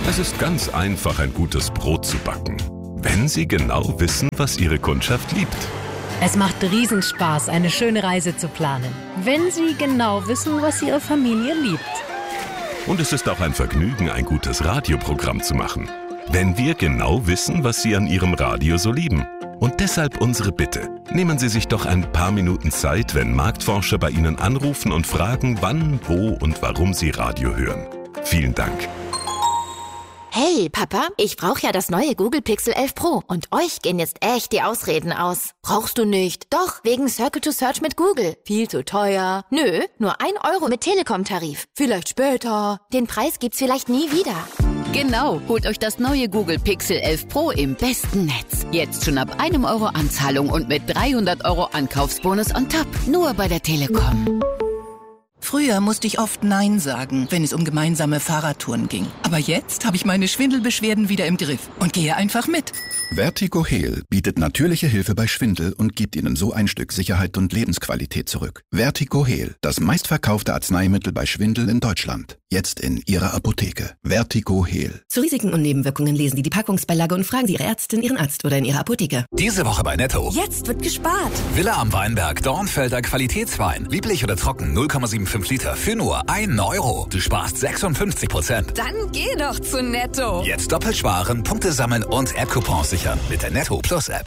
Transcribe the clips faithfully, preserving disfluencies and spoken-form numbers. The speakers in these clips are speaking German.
Es ist ganz einfach, ein gutes Brot zu backen, wenn Sie genau wissen, was Ihre Kundschaft liebt. Es macht Riesenspaß, eine schöne Reise zu planen, wenn Sie genau wissen, was Ihre Familie liebt. Und es ist auch ein Vergnügen, ein gutes Radioprogramm zu machen, wenn wir genau wissen, was Sie an Ihrem Radio so lieben. Und deshalb unsere Bitte. Nehmen Sie sich doch ein paar Minuten Zeit, wenn Marktforscher bei Ihnen anrufen und fragen, wann, wo und warum Sie Radio hören. Vielen Dank. Hey, Papa, ich brauche ja das neue Google Pixel elf Pro und euch gehen jetzt echt die Ausreden aus. Brauchst du nicht? Doch, wegen Circle to Search mit Google. Viel zu teuer. Nö, nur ein Euro mit Telekom-Tarif. Vielleicht später. Den Preis gibt's vielleicht nie wieder. Genau, holt euch das neue Google Pixel elf Pro im besten Netz. Jetzt schon ab einem Euro Anzahlung und mit dreihundert Euro Ankaufsbonus on top. Nur bei der Telekom. Früher musste ich oft Nein sagen, wenn es um gemeinsame Fahrradtouren ging. Aber jetzt habe ich meine Schwindelbeschwerden wieder im Griff und gehe einfach mit. Vertigo-Heal bietet natürliche Hilfe bei Schwindel und gibt Ihnen so ein Stück Sicherheit und Lebensqualität zurück. Vertigo-Heal, das meistverkaufte Arzneimittel bei Schwindel in Deutschland. Jetzt in Ihrer Apotheke. Vertigo-Heal. Zu Risiken und Nebenwirkungen lesen Sie die Packungsbeilage und fragen Sie Ihre Ärztin, Ihren Arzt oder in Ihrer Apotheke. Diese Woche bei Netto. Jetzt wird gespart. Villa am Weinberg, Dornfelder Qualitätswein. Lieblich oder trocken, null Komma fünfundsiebzig Liter für nur einen Euro. Du sparst sechsundfünfzig Prozent. Dann geh doch zu Netto. Jetzt doppelt sparen, Punkte sammeln und App-Coupons sichern mit der Netto Plus App.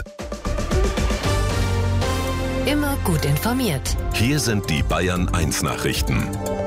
Immer gut informiert. Hier sind die Bayern eins Nachrichten.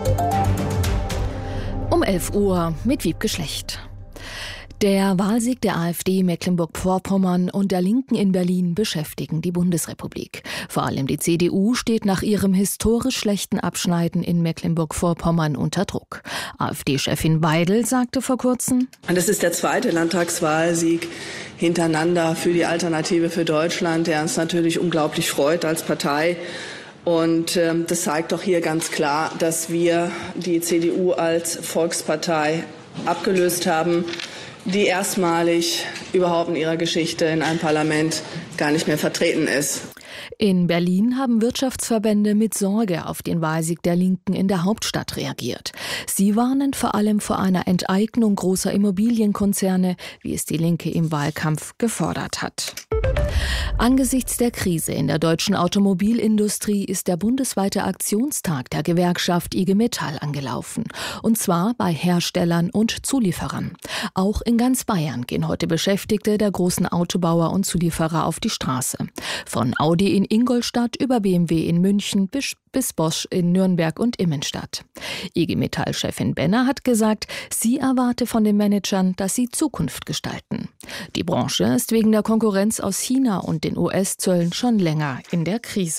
Um elf Uhr mit Wiebke Schlecht. Der Wahlsieg der AfD Mecklenburg-Vorpommern und der Linken in Berlin beschäftigen die Bundesrepublik. Vor allem die C D U steht nach ihrem historisch schlechten Abschneiden in Mecklenburg-Vorpommern unter Druck. AfD-Chefin Weidel sagte vor kurzem: Und es ist der zweite Landtagswahlsieg hintereinander für die Alternative für Deutschland, der uns natürlich unglaublich freut als Partei. Und äh, das zeigt doch hier ganz klar, dass wir die C D U als Volkspartei abgelöst haben, die erstmalig überhaupt in ihrer Geschichte in einem Parlament gar nicht mehr vertreten ist. In Berlin haben Wirtschaftsverbände mit Sorge auf den Wahlsieg der Linken in der Hauptstadt reagiert. Sie warnen vor allem vor einer Enteignung großer Immobilienkonzerne, wie es die Linke im Wahlkampf gefordert hat. Angesichts der Krise in der deutschen Automobilindustrie ist der bundesweite Aktionstag der Gewerkschaft I G Metall angelaufen. Und zwar bei Herstellern und Zulieferern. Auch in ganz Bayern gehen heute Beschäftigte der großen Autobauer und Zulieferer auf die Straße. Von Audi in Ingolstadt über B M W in München bis, bis Bosch in Nürnberg und Immenstadt. I G Metall-Chefin Benner hat gesagt, sie erwarte von den Managern, dass sie Zukunft gestalten. Die Branche ist wegen der Konkurrenz aus China und den U S-Zöllen schon länger in der Krise.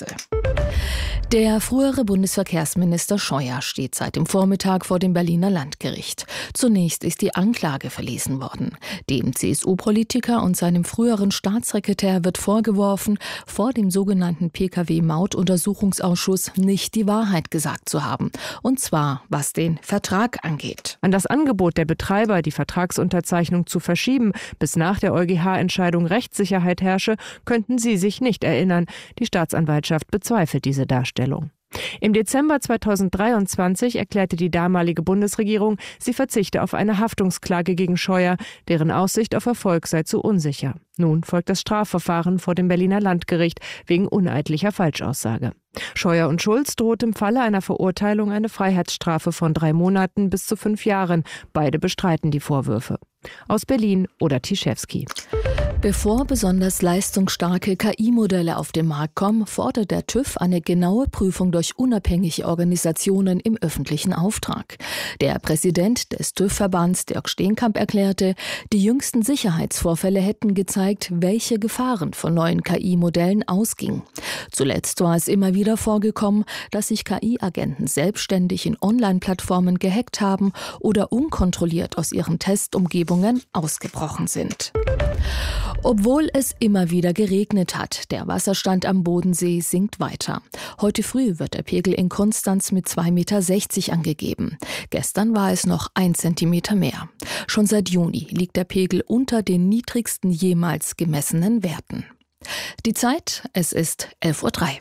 Der frühere Bundesverkehrsminister Scheuer steht seit dem Vormittag vor dem Berliner Landgericht. Zunächst ist die Anklage verlesen worden. Dem C S U-Politiker und seinem früheren Staatssekretär wird vorgeworfen, vor dem sogenannten P K W-Mautuntersuchungsausschuss nicht die Wahrheit gesagt zu haben. Und zwar, was den Vertrag angeht. An das Angebot der Betreiber, die Vertragsunterzeichnung zu verschieben, bis nach der EuGH-Entscheidung Rechtssicherheit herrsche, könnten sie sich nicht erinnern. Die Staatsanwaltschaft bezweifelt diese Darstellung. Im Dezember zweitausenddreiundzwanzig erklärte die damalige Bundesregierung, sie verzichte auf eine Haftungsklage gegen Scheuer, deren Aussicht auf Erfolg sei zu unsicher. Nun folgt das Strafverfahren vor dem Berliner Landgericht wegen uneidlicher Falschaussage. Scheuer und Schulz droht im Falle einer Verurteilung eine Freiheitsstrafe von drei Monaten bis zu fünf Jahren. Beide bestreiten die Vorwürfe. Aus Berlin Oda Tischewski. Bevor besonders leistungsstarke K I-Modelle auf den Markt kommen, fordert der TÜV eine genaue Prüfung durch unabhängige Organisationen im öffentlichen Auftrag. Der Präsident des TÜV-Verbands, Dirk Steenkamp, erklärte, die jüngsten Sicherheitsvorfälle hätten gezeigt, welche Gefahren von neuen K I-Modellen ausgingen. Zuletzt war es immer wieder vorgekommen, dass sich K I-Agenten selbstständig in Online-Plattformen gehackt haben oder unkontrolliert aus ihren Testumgebungen ausgebrochen sind. Obwohl es immer wieder geregnet hat, der Wasserstand am Bodensee sinkt weiter. Heute früh wird der Pegel in Konstanz mit zwei Komma sechzig Meter angegeben. Gestern war es noch ein Zentimeter mehr. Schon seit Juni liegt der Pegel unter den niedrigsten jemals gemessenen Werten. Die Zeit, es ist elf Uhr drei.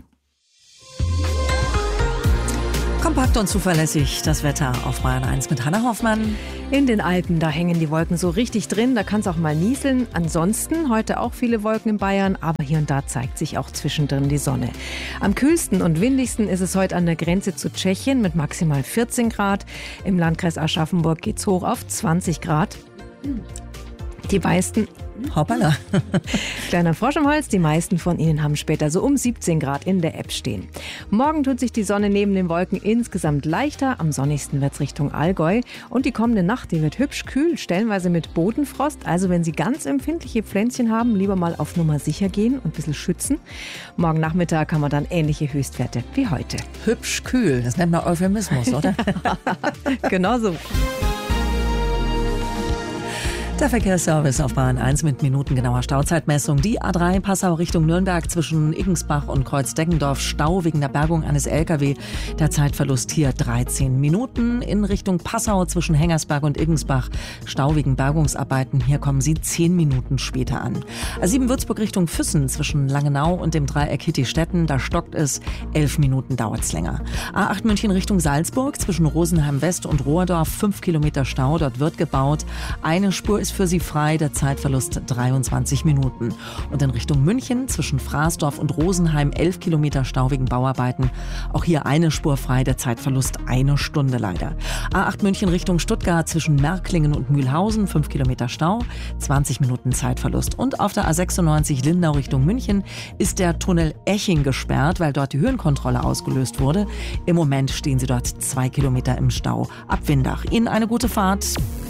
Kompakt und zuverlässig das Wetter auf Bayern eins mit Hannah Hoffmann. In den Alpen, da hängen die Wolken so richtig drin, da kann es auch mal nieseln. Ansonsten heute auch viele Wolken in Bayern, aber hier und da zeigt sich auch zwischendrin die Sonne. Am kühlsten und windigsten ist es heute an der Grenze zu Tschechien mit maximal vierzehn Grad. Im Landkreis Aschaffenburg geht es hoch auf zwanzig Grad. Die meisten... Hoppala. Kleiner Frosch im Holz, die meisten von Ihnen haben später so um siebzehn Grad in der App stehen. Morgen tut sich die Sonne neben den Wolken insgesamt leichter. Am sonnigsten wird es Richtung Allgäu. Und die kommende Nacht, die wird hübsch kühl, stellenweise mit Bodenfrost. Also wenn Sie ganz empfindliche Pflänzchen haben, lieber mal auf Nummer sicher gehen und ein bisschen schützen. Morgen Nachmittag haben wir dann ähnliche Höchstwerte wie heute. Hübsch kühl, das nennt man Euphemismus, oder? Genau so. Der Verkehrsservice auf Bahn eins mit minutengenauer Stauzeitmessung. Die A drei Passau Richtung Nürnberg zwischen Iggensbach und Kreuzdeggendorf. Stau wegen der Bergung eines L K W. Der Zeitverlust hier dreizehn Minuten. In Richtung Passau zwischen Hengersberg und Iggensbach. Stau wegen Bergungsarbeiten. Hier kommen Sie zehn Minuten später an. A sieben Würzburg Richtung Füssen zwischen Langenau und dem Dreieck Hittistetten. Da stockt es. elf Minuten dauert's länger. A acht München Richtung Salzburg zwischen Rosenheim West und Rohrdorf. fünf Kilometer Stau. Dort wird gebaut. Eine Spur ist für Sie frei, der Zeitverlust dreiundzwanzig Minuten. Und in Richtung München zwischen Fraßdorf und Rosenheim elf Kilometer Stau wegen Bauarbeiten. Auch hier eine Spur frei, der Zeitverlust eine Stunde leider. A acht München Richtung Stuttgart zwischen Märklingen und Mühlhausen fünf Kilometer Stau, zwanzig Minuten Zeitverlust. Und auf der A sechsundneunzig Lindau Richtung München ist der Tunnel Eching gesperrt, weil dort die Höhenkontrolle ausgelöst wurde. Im Moment stehen Sie dort zwei Kilometer im Stau ab Windach. Ihnen eine gute Fahrt.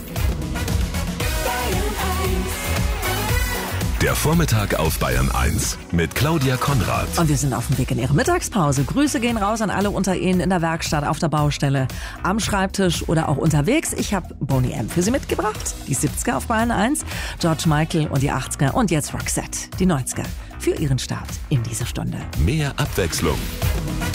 Der Vormittag auf Bayern eins mit Claudia Konrad. Und wir sind auf dem Weg in Ihre Mittagspause. Grüße gehen raus an alle unter Ihnen in der Werkstatt, auf der Baustelle, am Schreibtisch oder auch unterwegs. Ich habe Boney M. für Sie mitgebracht. Die siebziger auf Bayern eins, George Michael und die achtziger und jetzt Roxette, die neunziger. Für Ihren Start in dieser Stunde. Mehr Abwechslung.